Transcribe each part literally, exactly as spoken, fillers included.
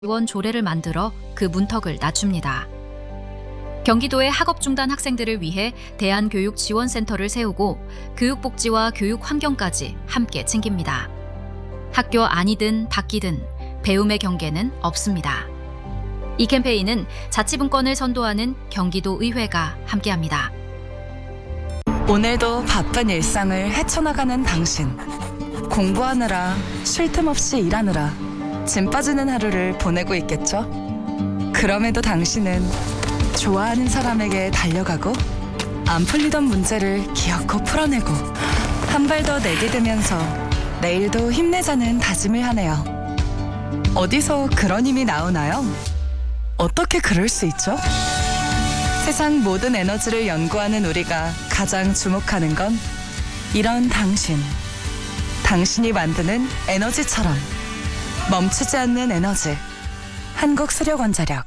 지원 조례를 만들어 그 문턱을 낮춥니다. 경기도의 학업 중단 학생들을 위해 대한교육지원센터를 세우고 교육복지와 교육 환경까지 함께 챙깁니다. 학교 안이든 밖이든 배움의 경계는 없습니다. 이 캠페인은 자치분권을 선도하는 경기도 의회가 함께합니다. 오늘도 바쁜 일상을 헤쳐나가는 당신. 공부하느라 쉴 틈 없이 일하느라 짐 빠지는 하루를 보내고 있겠죠? 그럼에도 당신은 좋아하는 사람에게 달려가고 안 풀리던 문제를 기어코 풀어내고 한 발 더 내디디면서 내일도 힘내자는 다짐을 하네요. 어디서 그런 힘이 나오나요? 어떻게 그럴 수 있죠? 세상 모든 에너지를 연구하는 우리가 가장 주목하는 건 이런 당신. 당신이 만드는 에너지처럼 멈추지 않는 에너지. 한국수력원자력.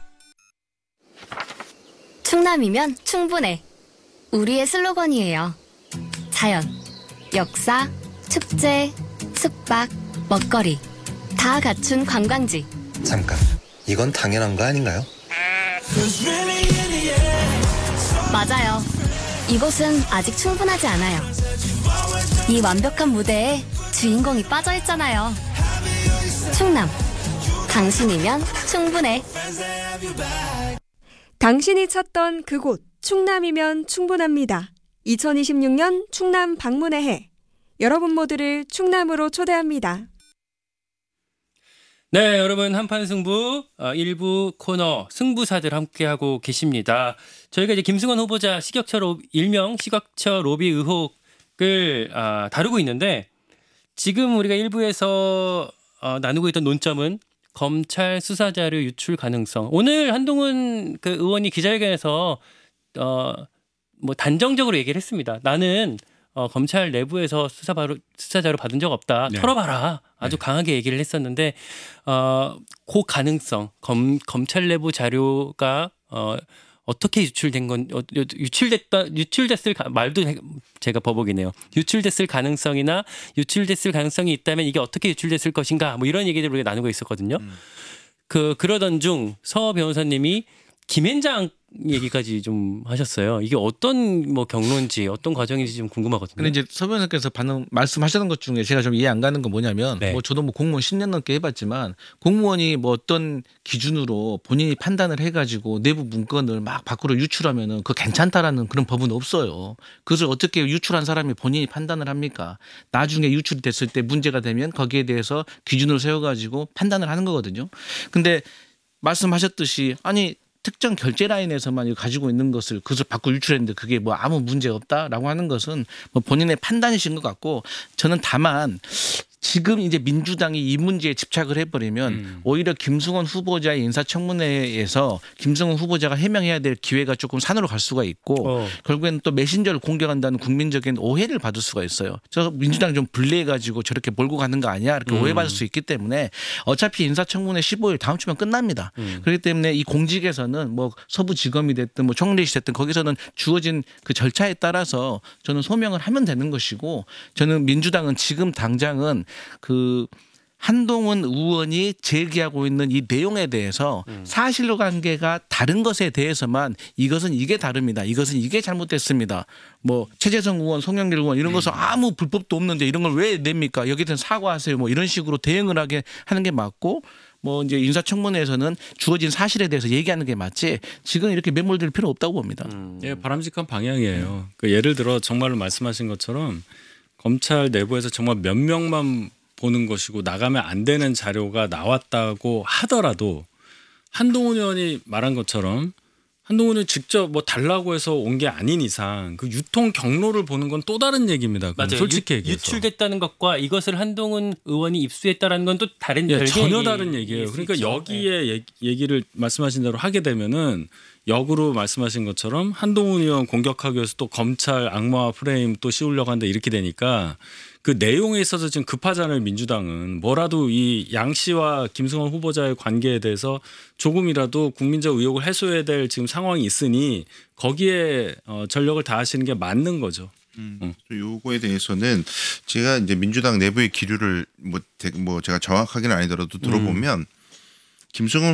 충남이면 충분해. 우리의 슬로건이에요. 자연, 역사, 축제, 숙박, 먹거리 다 갖춘 관광지. 잠깐, 이건 당연한 거 아닌가요? 맞아요. 이곳은 아직 충분하지 않아요. 이 완벽한 무대에 주인공이 빠져있잖아요. 충남, 당신이면 충분해. 당신이 찾던 그곳 충남이면 충분합니다. 이천이십육 년 충남 방문의 해. 여러분 모두를 충남으로 초대합니다. 네, 여러분 한판 승부 어, 일부 코너 승부사들 함께하고 계십니다. 저희가 이제 김승원 후보자 식역처 로, 일명 식역처 로비 의혹을 아, 다루고 있는데 지금 우리가 일부에서 어, 나누고 있던 논점은 검찰 수사 자료 유출 가능성. 오늘 한동훈 그 의원이 기자회견에서 어, 뭐 단정적으로 얘기를 했습니다. 나는 어, 검찰 내부에서 수사 바로 수사 자료 받은 적 없다. 네. 털어봐라. 아주 네. 강하게 얘기를 했었는데 어, 그 가능성, 검, 검찰 내부 자료가 어, 어떻게 유출된 건 어, 유출됐다 유출됐을 가, 말도 제가 버벅이네요. 유출됐을 가능성이나 유출됐을 가능성이 있다면 이게 어떻게 유출됐을 것인가 뭐 이런 얘기들을 우리가 나누고 있었거든요. 음. 그 그러던 중 서 변호사님이 김앤장 얘기까지 좀 하셨어요. 이게 어떤 뭐 경로인지 어떤 과정인지 좀 궁금하거든요. 근데 이제 서 변호사께서 방금 말씀하셨던 것 중에 제가 좀 이해 안 가는 건 뭐냐면 네. 뭐 저도 뭐 공무원 십 년 넘게 해봤지만 공무원이 뭐 어떤 기준으로 본인이 판단을 해가지고 내부 문건을 막 밖으로 유출하면은 그거 괜찮다라는 그런 법은 없어요. 그것을 어떻게 유출한 사람이 본인이 판단을 합니까? 나중에 유출이 됐을 때 문제가 되면 거기에 대해서 기준을 세워가지고 판단을 하는 거거든요. 근데 말씀하셨듯이 아니 특정 결제 라인에서만 가지고 있는 것을 그것을 밖으로 유출했는데 그게 뭐 아무 문제 없다라고 하는 것은 뭐 본인의 판단이신 것 같고 저는 다만 지금 이제 민주당이 이 문제에 집착을 해버리면 음. 오히려 김승원 후보자의 인사청문회에서 김승원 후보자가 해명해야 될 기회가 조금 산으로 갈 수가 있고 어. 결국에는 또 메신저를 공격한다는 국민적인 오해를 받을 수가 있어요. 저 민주당 좀 분리해가지고 저렇게 몰고 가는 거 아니야 이렇게 음. 오해받을 수 있기 때문에 어차피 인사청문회 십오 일 다음 주면 끝납니다. 음. 그렇기 때문에 이 공직에서는 뭐 서부지검이 됐든 뭐 청래시 됐든 거기서는 주어진 그 절차에 따라서 저는 소명을 하면 되는 것이고 저는 민주당은 지금 당장은 그 한동훈 의원이 제기하고 있는 이 내용에 대해서 음. 사실관계가 다른 것에 대해서만 이것은 이게 다릅니다. 이것은 이게 잘못됐습니다. 뭐 최재성 의원, 송영길 의원 이런 것은 아무 불법도 없는데 이런 걸 왜 냅니까? 여기에 대해서 사과하세요. 뭐 이런 식으로 대응을 하게 하는 게 맞고 뭐 이제 인사청문회에서는 주어진 사실에 대해서 얘기하는 게 맞지 지금 이렇게 매몰될 필요 없다고 봅니다. 음. 예, 바람직한 방향이에요. 그 예를 들어 정말로 말씀하신 것처럼 검찰 내부에서 정말 몇 명만 보는 것이고 나가면 안 되는 자료가 나왔다고 하더라도 한동훈 의원이 말한 것처럼 한동훈이 직접 뭐 달라고 해서 온 게 아닌 이상 그 유통 경로를 보는 건 또 다른 얘기입니다. 맞아요. 솔직히 유, 얘기해서. 유출됐다는 것과 이것을 한동훈 의원이 입수했다라는 건 또 다른 예, 별개의 전혀 얘기, 다른 얘기예요. 그러니까 있죠. 여기에 네. 얘기를 말씀하신 대로 하게 되면은 역으로 말씀하신 것처럼 한동훈 의원 공격하기 위해서 또 검찰 악마 프레임 또 씌우려고 한다 이렇게 되니까 그 내용에 있어서 지금 급하잖아요. 민주당은 뭐라도 이 양 씨와 김승원 후보자의 관계에 대해서 조금이라도 국민적 의혹을 해소해야 될 지금 상황이 있으니 거기에 어, 전력을 다하시는 게 맞는 거죠. 음, 어. 요거에 대해서는 제가 이제 민주당 내부의 기류를 뭐, 뭐 제가 정확하게는 아니더라도 들어보면 음. 김승원